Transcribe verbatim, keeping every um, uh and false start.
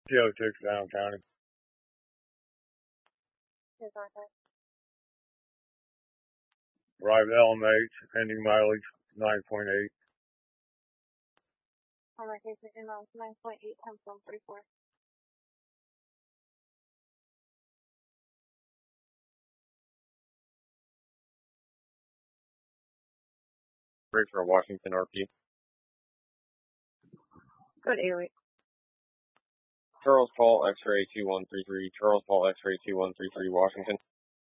T oh six Down County. Your contact. Arrived L M H, pending mileage nine point eight. On my case, it inbound nine point eight times one forty-four. Break for Washington R P. Go to eight oh eight. Charles Paul X-ray two one three three. Charles Paul X-ray two one three three, Washington.